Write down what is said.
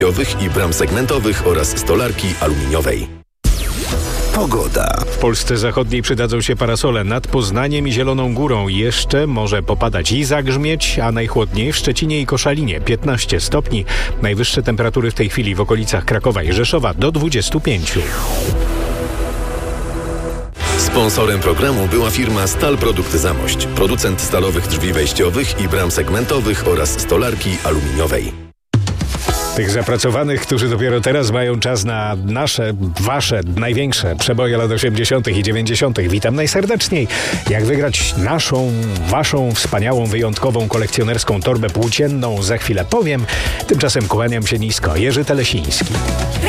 i bram segmentowych oraz stolarki aluminiowej. Pogoda. W Polsce zachodniej przydadzą się parasole. Nad Poznaniem i Zieloną Górą jeszcze może popadać i zagrzmieć, a najchłodniej w Szczecinie i Koszalinie 15 stopni. Najwyższe temperatury w tej chwili w okolicach Krakowa i Rzeszowa do 25. Sponsorem programu była firma Stal Produkt Zamość, producent stalowych drzwi wejściowych i bram segmentowych oraz stolarki aluminiowej. Tych zapracowanych, którzy dopiero teraz mają czas na nasze, wasze, największe przeboje lat 80. i 90. Witam najserdeczniej. Jak wygrać naszą, waszą wspaniałą, wyjątkową kolekcjonerską torbę płócienną, za chwilę powiem. Tymczasem kłaniam się nisko. Jerzy Telesiński.